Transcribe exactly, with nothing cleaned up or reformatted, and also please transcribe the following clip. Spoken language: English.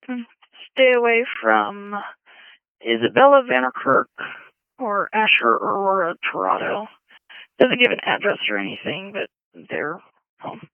stay away from Isabella Vanderkirk or Asher Aurora Torado. Doesn't give an address or anything, but they're home.